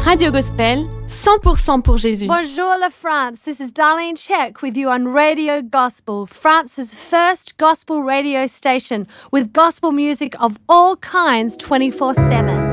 Radio Gospel, 100% pour Jésus. Bonjour la France, this is Darlene Check with you on Radio Gospel, France's first gospel radio station with gospel music of all kinds 24/7.